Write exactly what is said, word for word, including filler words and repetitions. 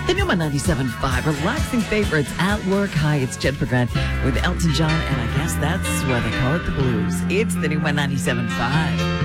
The new one ninety-seven point five, relaxing favorites at work. Hi, it's Jennifer Grant with Elton John, and I guess that's why they call it the blues. It's the new one ninety-seven point five.